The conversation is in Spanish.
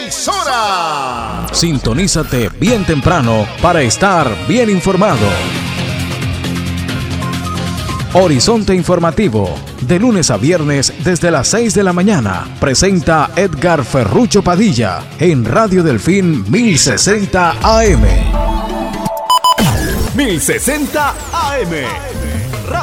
emisora. Sintonízate bien temprano para estar bien informado. Horizonte Informativo, de lunes a viernes desde las 6 de la mañana, presenta Edgar Ferrucho Padilla en Radio Delfín 1060 AM. 1060 AM.